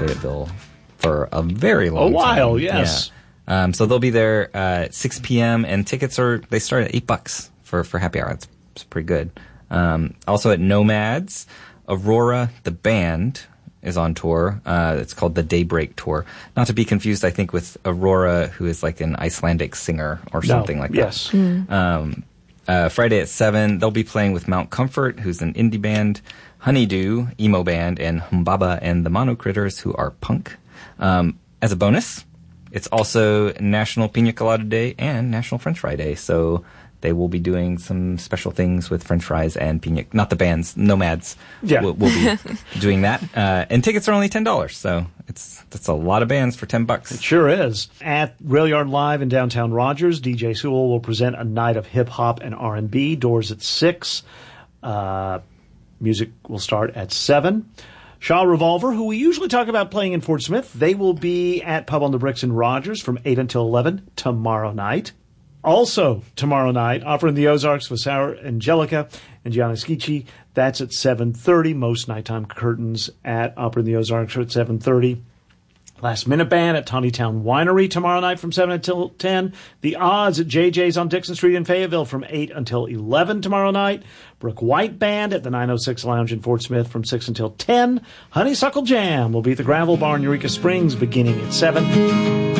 Fayetteville for a very long time. A while, yes. Yeah. So they'll be there at 6 p.m. and tickets they start at $8 for happy hour. It's pretty good. Also at Nomads, Aurora the band is on tour. It's called the Daybreak Tour. Not to be confused, I think, with Aurora, who is like an Icelandic singer or something like yes. that. Friday at 7, they'll be playing with Mount Comfort, who's an indie band, Honeydew, emo band, and Humbaba and the Mono Critters, who are punk. As a bonus, it's also National Pina Colada Day and National French Fry Day, so they will be doing some special things with French fries and pina. Not the bands, Nomads. Yeah, will be doing that. And tickets are only $10, so that's a lot of bands for $10. It sure is. At Rail Yard Live in downtown Rogers, DJ Sewell will present a night of hip hop and R&B. Doors at 6. Music will start at 7. Shaw Revolver, who we usually talk about playing in Fort Smith, they will be at Pub on the Bricks in Rogers from 8 until 11 tomorrow night. Also, tomorrow night, Opera in the Ozarks with Sarah Angelica and Gianni Schicchi. That's at 7:30. Most nighttime curtains at Opera in the Ozarks are at 7:30. Last Minute Band at Tawnytown Winery tomorrow night from 7 until 10. The Odds at JJ's on Dixon Street in Fayetteville from 8 until 11 tomorrow night. Brooke White Band at the 906 Lounge in Fort Smith from 6 until 10. Honeysuckle Jam will be at the Gravel Bar in Eureka Springs beginning at 7.